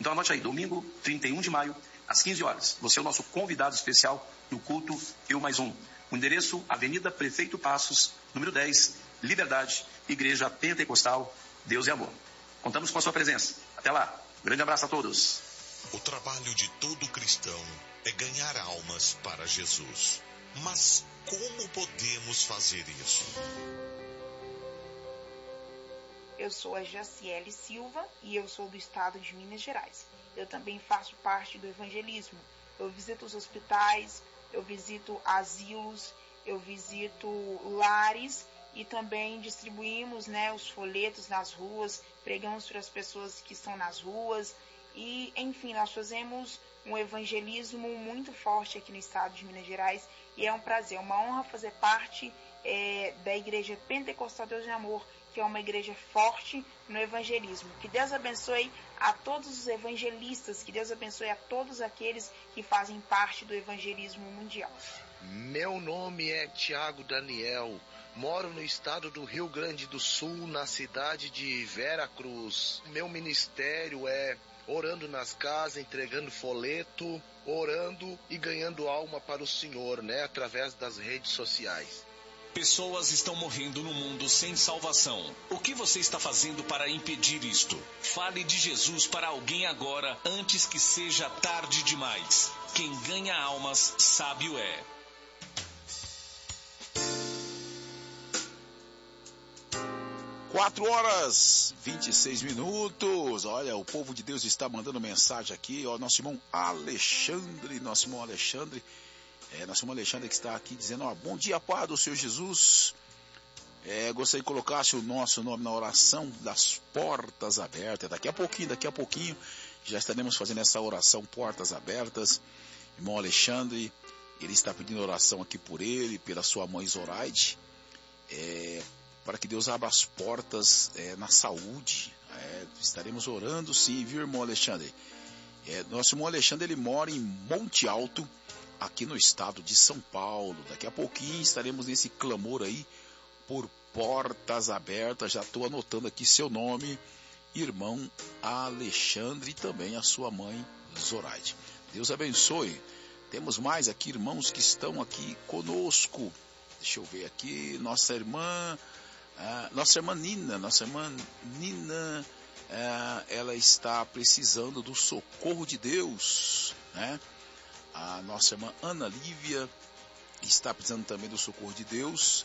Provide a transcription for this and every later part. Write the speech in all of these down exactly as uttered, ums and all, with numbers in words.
Então anote aí, domingo, trinta e um de maio, às quinze horas. Você é o nosso convidado especial no culto Eu Mais Um. O endereço, Avenida Prefeito Passos, número dez, Liberdade, Igreja Pentecostal, Deus e Amor. Contamos com a sua presença. Até lá. Grande abraço a todos. O trabalho de todo cristão é ganhar almas para Jesus. Mas como podemos fazer isso? Eu sou a Jaciele Silva e eu sou do estado de Minas Gerais. Eu também faço parte do evangelismo. Eu visito os hospitais, eu visito asilos, eu visito lares e também distribuímos, né, os folhetos nas ruas, pregamos para as pessoas que estão nas ruas e, enfim, nós fazemos um evangelismo muito forte aqui no estado de Minas Gerais e é um prazer, uma honra fazer parte é, da Igreja Pentecostal Deus e Amor, que é uma igreja forte no evangelismo. Que Deus abençoe a todos os evangelistas, que Deus abençoe a todos aqueles que fazem parte do evangelismo mundial. Meu nome é Tiago Daniel, moro no estado do Rio Grande do Sul, na cidade de Vera Cruz. Meu ministério é orando nas casas, entregando folheto, orando e ganhando alma para o Senhor, né, através das redes sociais. Pessoas estão morrendo no mundo sem salvação. O que você está fazendo para impedir isto? Fale de Jesus para alguém agora, antes que seja tarde demais. Quem ganha almas, sábio é. Quatro horas, vinte e seis minutos. Olha, o povo de Deus está mandando mensagem aqui. Ó, nosso irmão Alexandre, nosso irmão Alexandre. É, nosso irmão Alexandre que está aqui dizendo, ó, bom dia, Pai do Senhor Jesus. É, gostaria que colocasse o nosso nome na oração das portas abertas. Daqui a pouquinho, daqui a pouquinho, já estaremos fazendo essa oração, portas abertas. Irmão Alexandre, ele está pedindo oração aqui por ele, pela sua mãe Zoraide, é, para que Deus abra as portas é, na saúde. É, estaremos orando sim, viu, irmão Alexandre? É, nosso irmão Alexandre, ele mora em Monte Alto, aqui no estado de São Paulo. Daqui a pouquinho estaremos nesse clamor aí por portas abertas. Já estou anotando aqui seu nome, irmão Alexandre, e também a sua mãe Zoraide. Deus abençoe. Temos mais aqui irmãos que estão aqui conosco. Deixa eu ver aqui, nossa irmã, ah, nossa irmã Nina, nossa irmã Nina, ah, ela está precisando do socorro de Deus, né? A nossa irmã Ana Lívia está precisando também do socorro de Deus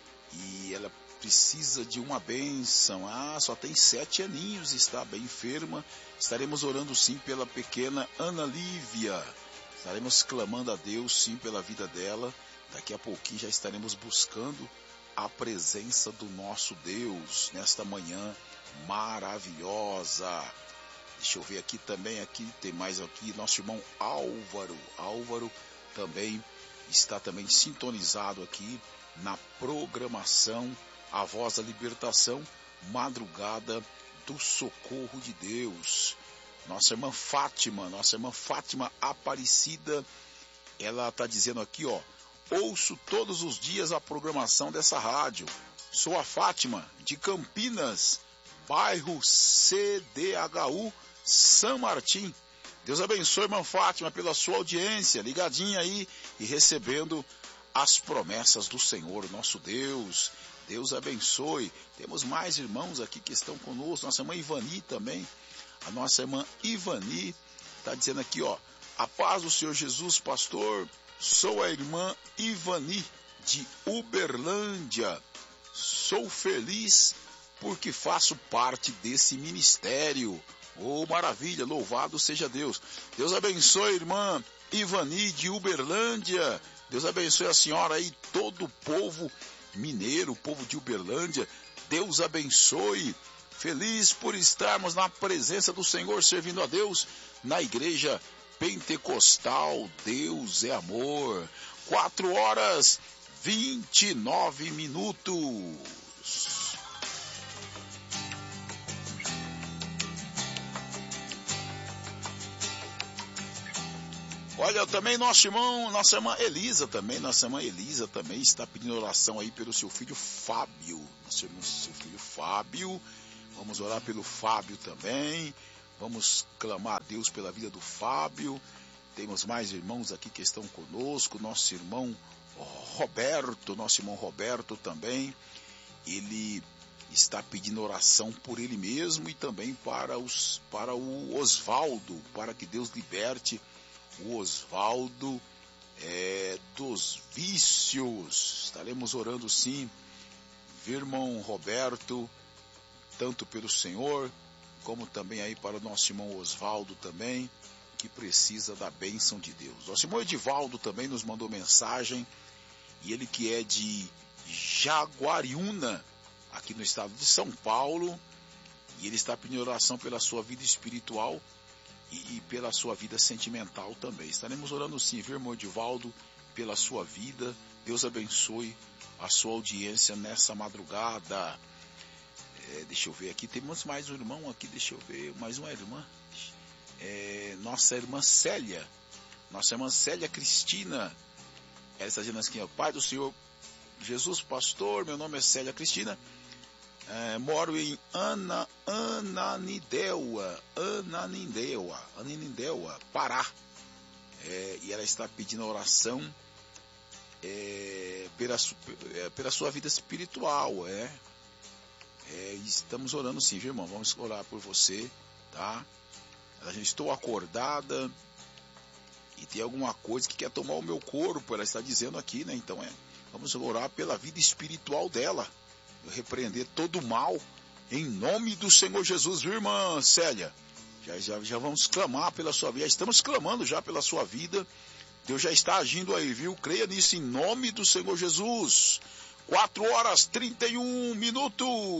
e ela precisa de uma bênção. Ah, só tem sete aninhos, está bem enferma. Estaremos orando sim pela pequena Ana Lívia. Estaremos clamando a Deus sim pela vida dela. Daqui a pouquinho já estaremos buscando a presença do nosso Deus nesta manhã maravilhosa. Deixa eu ver aqui também, aqui tem mais aqui, nosso irmão Álvaro, Álvaro também está também sintonizado aqui na programação A Voz da Libertação, Madrugada do Socorro de Deus. Nossa irmã Fátima, nossa irmã Fátima Aparecida, ela está dizendo aqui, ó, ouço todos os dias a programação dessa rádio. Sou a Fátima, de Campinas, bairro C D H U, São Martim. Deus abençoe, irmã Fátima, pela sua audiência, ligadinha aí e recebendo as promessas do Senhor, nosso Deus. Deus abençoe. Temos mais irmãos aqui que estão conosco. Nossa irmã Ivani também. A nossa irmã Ivani está dizendo aqui, ó, a paz do Senhor Jesus, pastor. Sou a irmã Ivani de Uberlândia. Sou feliz porque faço parte desse ministério. Oh, maravilha, louvado seja Deus. Deus abençoe, irmã Ivani de Uberlândia. Deus abençoe a senhora aí, todo o povo mineiro, o povo de Uberlândia. Deus abençoe. Feliz por estarmos na presença do Senhor, servindo a Deus na igreja pentecostal. Deus é amor. Quatro horas, vinte e nove minutos. Olha, também nosso irmão, nossa irmã Elisa também, nossa irmã Elisa também está pedindo oração aí pelo seu filho Fábio, nosso irmão, seu filho Fábio. Vamos orar pelo Fábio também. Vamos clamar a Deus pela vida do Fábio. Temos mais irmãos aqui que estão conosco. Nosso irmão Roberto, nosso irmão Roberto também. Ele está pedindo oração por ele mesmo e também para, os, para o Osvaldo, para que Deus liberte o Osvaldo é, dos vícios. Estaremos orando sim, viu, irmão Roberto, tanto pelo Senhor, como também aí para o nosso irmão Osvaldo também, que precisa da bênção de Deus. Nosso irmão Edivaldo também nos mandou mensagem, e ele que é de Jaguariúna, aqui no estado de São Paulo, e ele está pedindo oração pela sua vida espiritual e, e pela sua vida sentimental também. Estaremos orando sim, viu, irmão Edivaldo, pela sua vida. Deus abençoe a sua audiência nessa madrugada. É, deixa eu ver aqui, temos mais um irmão aqui, deixa eu ver, mais uma irmã. É, nossa irmã Célia, nossa irmã Célia Cristina, ela está dizendo assim, ó, Pai do Senhor Jesus, pastor, meu nome é Célia Cristina, é, moro em Ana, Ananindeua, Ananindeua, Ananindeua, Pará, é, e ela está pedindo oração é, pela, é, pela sua vida espiritual, é, é, estamos orando sim, viu, irmão, vamos orar por você, tá? A gente estou acordada e tem alguma coisa que quer tomar o meu corpo, ela está dizendo aqui, né? Então é, vamos orar pela vida espiritual dela, repreender todo o mal, em nome do Senhor Jesus, viu, irmã Célia? Já, já, já vamos clamar pela sua vida, já estamos clamando já pela sua vida, Deus já está agindo aí, viu? Creia nisso em nome do Senhor Jesus. quatro horas e trinta e um minutos.